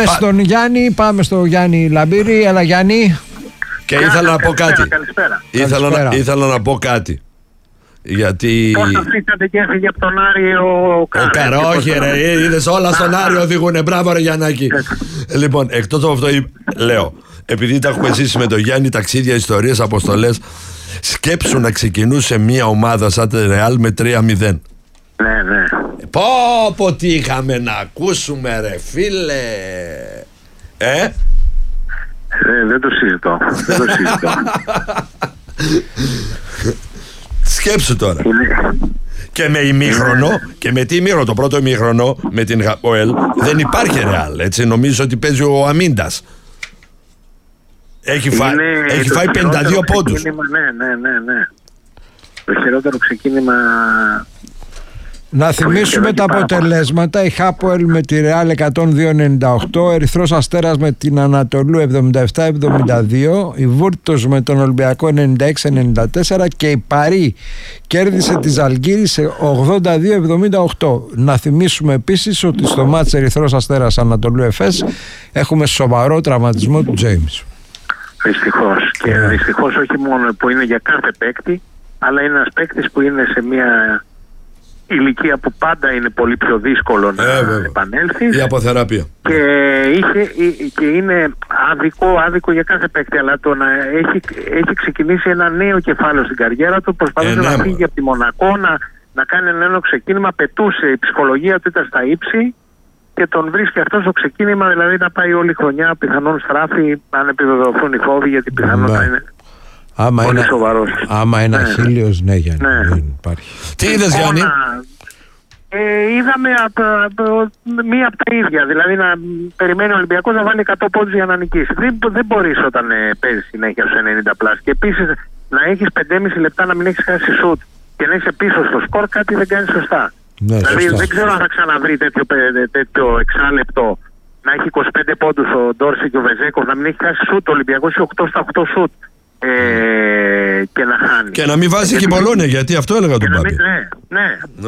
Στον Γιάννη, πάμε στο Γιάννη Λαμπύρη. Έλα Γιάννη. Και ήθελα να πω κάτι. Καλησπέρα. Ήθελα να πω κάτι. Γιατί... Πώς αφήσατε και έφυγε από τον Άρη ο Καρά. Όχι ρε, είδες όλα στον Άρη οδηγούνε. Μπράβο ρε Γιαννάκη. Λοιπόν, εκτός από αυτό λέω, επειδή τα έχουμε ζήσει με τον Γιάννη, ταξίδια, ιστορίες, αποστολές, σκέψου να ξεκινούσε μια ομάδα σαν τη Ρεάλ με 3-0. Ναι. Πω τι είχαμε να ακούσουμε ρε φίλε. Δεν το συζητώ. Σκέψου τώρα. Και με ημίχρονο, και με τι ημίχρονο, το πρώτο ημίχρονο με την ΟΕΛ δεν υπάρχει Ρεάλ, έτσι, νομίζω ότι παίζει ο Αμίντας. Έχει φάει 52 πόντους. Ναι. Το χειρότερο ξεκίνημα. Να θυμίσουμε τα αποτελέσματα. Η Χάποελ με τη Ρεάλ 102-98, Ερυθρός Αστέρας με την Ανατολού 77-72, η Βούρτος με τον Ολυμπιακό 96-94 και η Παρί κέρδισε τη Ζαλγκύρη σε 82-78. Να θυμίσουμε επίσης ότι στο μάτς Ερυθρός Αστέρας Ανατολού Εφές έχουμε σοβαρό τραυματισμό του Τζέιμς. Δυστυχώς. Και δυστυχώς όχι μόνο που είναι για κάθε παίκτη, αλλά είναι ένας παίκτης που είναι σε μια ηλικία που πάντα είναι πολύ πιο δύσκολο να επανέλθει. Η αποθεραπεία. Και είναι άδικο για κάθε παίκτη, αλλά το να έχει ξεκινήσει ένα νέο κεφάλαιο στην καριέρα του, προσπαθούσε να φύγει από τη Μονακό, να κάνει ένα νέο ξεκίνημα, πετούσε, η ψυχολογία του ήταν στα ύψη και τον βρίσκει αυτό στο ξεκίνημα, δηλαδή να πάει όλη η χρονιά, πιθανόν στράφει, αν επιβεβαιωθούν οι φόβοι, γιατί πιθανόν θα είναι πολύ σοβαρός. Άμα είναι αχίλιος, ναι Γιάννη, δεν υπάρχει. Τι είδες Γιάννη? Είδαμε μία από τα ίδια, δηλαδή να περιμένει ο Ολυμπιακός να βάλει 100 πόντους για να νικήσει. Δεν μπορείς όταν παίζεις συνέχεια στους 90 πλάς. Και επίσης να έχεις 5,5 λεπτά να μην έχεις χάσει σουτ και να είσαι πίσω στο σκορ, κάτι δεν κάνει σωστά. Ναι, δηλαδή δεν ξέρω αν θα ξαναβρει τέτοιο εξάλεπτο να έχει 25 πόντους ο Ντόρση και ο Βεζέκοφ, να μην έχει χάσει σουτ. Ο Ολυμπιακός έχει 8 στα 8 σουτ και να χάνει. Και να μην βάζει και η Μπολόνια, γιατί αυτό έλεγα τον Πάπη. Ναι.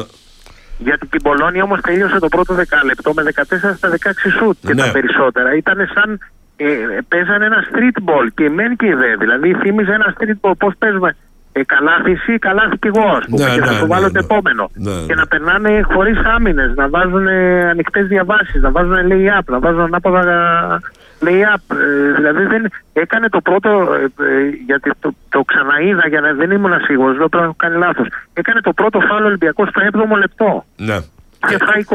Γιατί την Μπολόνια όμως τελείωσε το πρώτο δεκάλεπτο με 14 στα 16 σουτ και τα περισσότερα. Ήταν σαν παίζανε ένα street ball και μεν και η δε. Δηλαδή θύμιζε ένα street ball, πώς παίζουμε καλάθι εσύ, καλάθι κι εγώ, ας πούμε, και θα το βάλω το επόμενο. Και να περνάνε χωρίς άμυνες, να βάζουν ανοιχτές διαβάσεις, να βάζουν lay-up, να βάζουν ανάποδα lay-up. Δηλαδή δεν έκανε το πρώτο, γιατί το ξαναείδα, για να δεν ήμουν σίγουρος, δεν πρέπει να έχω κάνει λάθος. Έκανε το πρώτο φάουλ Ολυμπιακός στο 7ο λεπτό. Ναι. Και φάει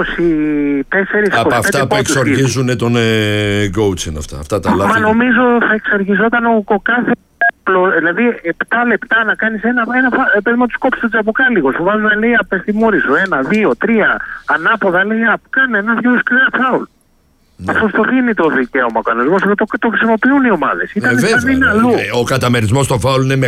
24. Από αυτά που εξοργίζουν τον coach είναι αυτά τα λάθη. Μα νομίζω θα εξοργιζόταν ο κάθε. Δηλαδή 7 λεπτά να κάνεις ένα παιδί να τους κόψεις το τζαμπουκάλιγο. Σου βάζουν λέει απ' στη μούρη σου 1, 2, 3 ανάποδα λέει κάνε ένα-δυο σκληρά φάουλ. Αυτό το δίνει το δικαίωμα ο κανονισμός, το χρησιμοποιούν οι ομάδες. Ο καταμερισμός στο φάουλ είναι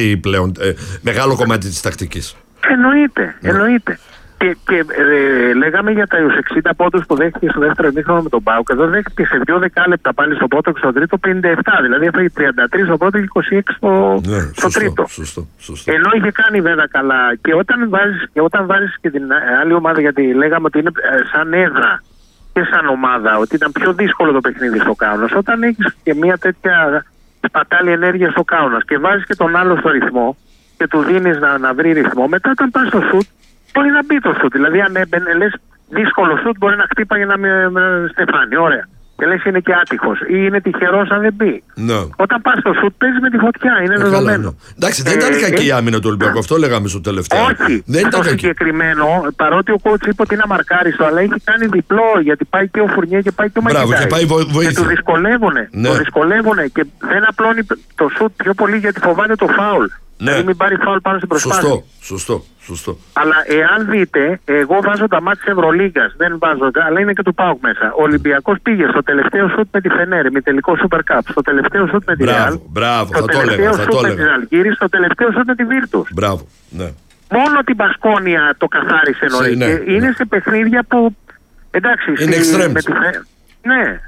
μεγάλο κομμάτι της τακτικής. Εννοείται. Και λέγαμε για τα 60 πόντους που δέχτηκε στο δεύτερο ημίχρονο με τον ΠΑΟΚ. Εδώ δέχτηκε σε 2 δεκάλεπτα πάλι στο πρώτο και στο τρίτο 57. Δηλαδή έφαγε 33 στο πρώτο και 26 στο τρίτο. Σωστό. Ενώ είχε κάνει βέβαια καλά. Και όταν βάζεις και την άλλη ομάδα, γιατί λέγαμε ότι είναι σαν έδρα και σαν ομάδα, ότι ήταν πιο δύσκολο το παιχνίδι στο Κάουνας. Όταν έχεις και μια τέτοια σπατάλη ενέργεια στο Κάουνας και βάζεις και τον άλλο στο ρυθμό και του δίνεις να βρει ρυθμό, μετά όταν πας στο σουτ μπορεί να μπει το σουτ. Δηλαδή, αν λες δύσκολο σουτ, μπορεί να χτύπαγε να στεφάνει. Ωραία. Και λες είναι και άτυχος. Ή είναι τυχερός αν δεν μπει. Όταν πας στο σουτ, παίζεις με τη φωτιά. Είναι δεδομένο. Εντάξει, δεν ήταν κακή η άμυνα του Ολυμπιακού. Αυτό λέγαμε στο τελευταίο. Όχι. Δεν ήταν συγκεκριμένο, παρότι ο coach είπε ότι είναι αμαρκάριστο, αλλά έχει κάνει διπλό. Γιατί πάει και ο Φουρνιέ και πάει και ο Μακιτάι. Και πάει βοήθεια. Και του δυσκολεύουνε. Και δεν απλώνει το σουτ πιο πολύ γιατί φοβάται το φάουλ. Δηλαδή μην πάρει φάουλ πάνω στην προσπάθεια. Σωστό. Αλλά εάν δείτε, εγώ βάζω τα μάτια της Ευρωλίγκας, δεν βάζω, αλλά είναι και του ΠΑΟΚ μέσα. Ο Ολυμπιακός πήγε στο τελευταίο σουτ με τη Φενέρ, με τελικό Super Cup, στο τελευταίο σουτ με τη Ρεάλ, στο τελευταίο σουτ με τη Ζαλγκύρη, στο τελευταίο σουτ με τη Βίρτους. Μπράβο, ναι. Μόνο την Μπασκόνια το καθάρισε νωρίς. Είναι σε παιχνίδια που, εντάξει, είναι extremes. Ναι,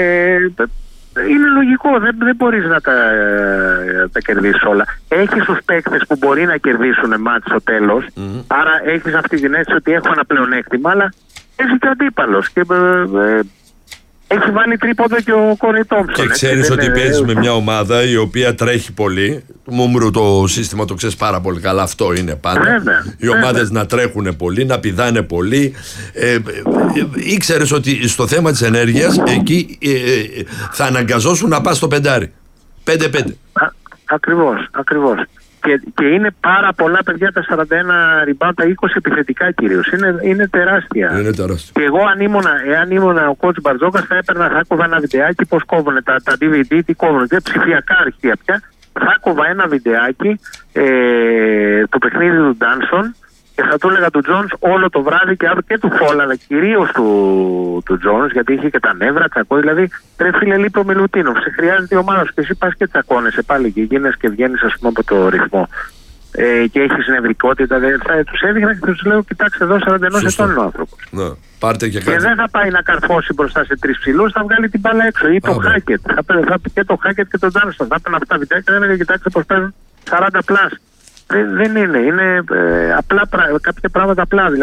είναι λογικό, δεν μπορείς να τα κερδίσεις όλα. Έχεις τους παίκτες που μπορεί να κερδίσουν μάτς στο τέλος, άρα έχεις αυτή την αίσθηση ότι έχω ένα πλεονέκτημα, αλλά έχει και ο αντίπαλος. Και έχει βάλει τρίποντο και ο Κόρι Τόμψον. Και ξέρεις ότι παίζεις με μια ομάδα η οποία τρέχει πολύ. Το Μούμρου το σύστημα το ξέρεις πάρα πολύ καλά. Αυτό είναι πάντα. Βέβαια, οι ομάδες να τρέχουν πολύ, να πηδάνε πολύ. Ήξερες ότι στο θέμα της ενέργειας εκεί θα αναγκαζόσουν να πας στο 5. 5-5. Ακριβώς. Και είναι πάρα πολλά παιδιά τα 41 rebound, τα 20 επιθετικά κυρίως. Είναι τεράστια. Και εγώ εάν ήμουνα ο coach Μπαρτζόκας θα έκοβα ένα βιντεάκι πώς κόβουν τα DVD, τι κόβουν. Δεν ψηφιακά αρχεία πια. Θα έκοβα ένα βιντεάκι το παιχνίδι του Ντάνσον και θα του έλεγα του Τζόνς όλο το βράδυ και του Φόλ, αλλά κυρίως του Τζόνς, γιατί είχε και τα νεύρα, τσακώ. Δηλαδή, ρε φίλε, λείπει ο Μιλουτίνοφ. Σε χρειάζεται η ομάδα σου και εσύ πας και τσακώνεσαι πάλι και γίνεσαι και βγαίνεις, ας πούμε, από το ρυθμό. Και έχεις νευρικότητα. Τους έδειχνα και τους λέω: κοιτάξτε, εδώ 41 ετών είναι ο άνθρωπος. Ναι. Πάρτε και δεν θα πάει να καρφώσει μπροστά σε 3 ψηλούς, θα βγάλει την μπάλα έξω. Ή το Χάκετ. Θα πει και το Χάκετ και τον Ντάνστον. Θα πάνε αυτά τα βιντεάκια και έλεγα: κοιτάξτε πώς παίζουν 40+. Δεν είναι. Είναι κάποια πράγματα απλά.